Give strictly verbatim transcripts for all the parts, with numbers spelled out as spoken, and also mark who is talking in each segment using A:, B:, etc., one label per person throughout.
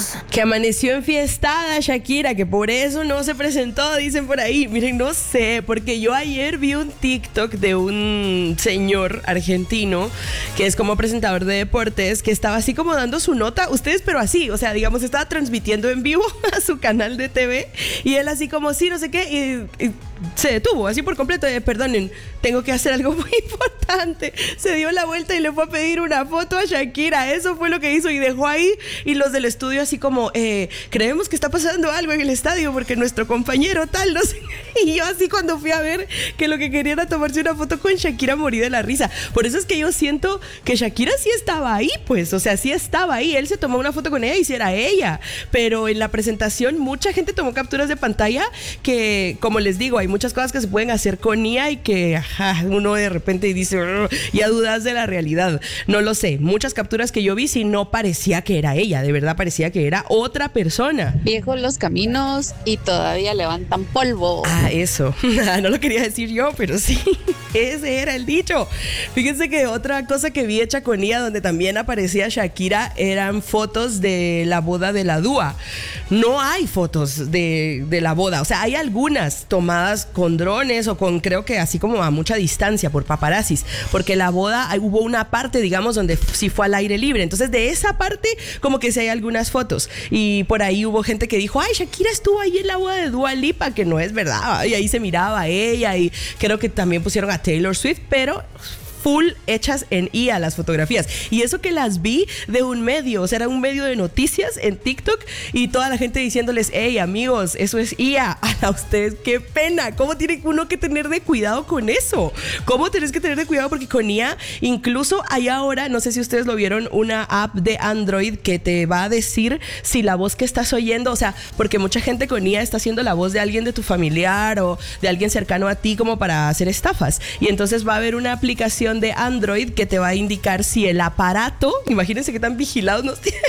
A: dos.
B: Que amaneció enfiestada Shakira, que por eso no se presentó, dicen por ahí. Miren, no sé, porque yo ayer vi un TikTok de un señor argentino que es como presentador de deportes, que estaba así como dando su nota, ustedes, pero así, o sea, digamos, estaba transmitiendo en vivo a su canal de T V y él así como, sí, no sé qué, y, y se detuvo así por completo, eh, perdonen, tengo que hacer algo muy importante. Se dio la vuelta y le fue a pedir una foto a Shakira, eso fue lo que hizo y dejó ahí, y los del estudio así como, eh, creemos que está pasando algo en el estadio porque nuestro compañero tal, no sé. Y yo así cuando fui a ver que lo que quería era tomarse una foto con Shakira, morí de la risa. Por eso es que yo siento que Shakira sí estaba ahí, pues, o sea, sí estaba ahí, él se tomó una foto con ella y sí era ella, pero en la presentación mucha gente tomó capturas de pantalla que, como les digo, hay muchas cosas que se pueden hacer con I A y que ajá, uno de repente dice, ya dudas de la realidad. No lo sé, muchas capturas que yo vi sí no parecía que era ella, de verdad parecía que era otra persona.
C: Viejos los caminos y todavía levantan polvo.
B: Ah, eso. No lo quería decir yo, pero sí, ese era el dicho. Fíjense que otra cosa que vi hecha con I A donde también aparecía Shakira eran fotos de la boda de la Dúa. No hay fotos de, de la boda, o sea, hay algunas tomadas con drones o con, creo que así como a mucha distancia por paparazzis, porque la boda hubo una parte, digamos, donde sí fue al aire libre, entonces de esa parte como que sí hay algunas fotos, y por ahí hubo gente que dijo, ay, Shakira estuvo ahí en la boda de Dua Lipa, que no es verdad, y ahí se miraba a ella, y creo que también pusieron a Taylor Swift, pero full hechas en I A las fotografías, y eso que las vi de un medio, o sea, era un medio de noticias en TikTok y toda la gente diciéndoles, hey amigos, eso es I A. A ustedes, qué pena, ¿cómo tiene uno que tener de cuidado con eso? ¿Cómo tienes que tener de cuidado? Porque con I A, incluso hay ahora, no sé si ustedes lo vieron, una app de Android que te va a decir si la voz que estás oyendo, o sea, porque mucha gente con I A está haciendo la voz de alguien de tu familiar o de alguien cercano a ti como para hacer estafas, y entonces va a haber una aplicación de Android que te va a indicar si el aparato, imagínense qué tan vigilados nos tienen,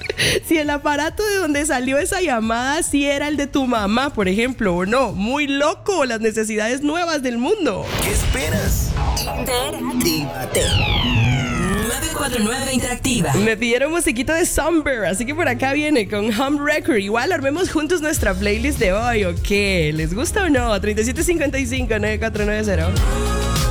B: si el aparato de donde salió esa llamada si era el de tu mamá, por ejemplo, o no. Muy loco, las necesidades nuevas del mundo.
A: ¿Qué esperas? Interactívate. nueve cuatro nueve Interactiva.
B: Me pidieron musiquito de Somber, así que por acá viene con Home Record. Igual armemos juntos nuestra playlist de hoy, ¿o qué? ¿Les gusta o no? treinta y siete cincuenta y cinco, nueve cuatro nueve cero.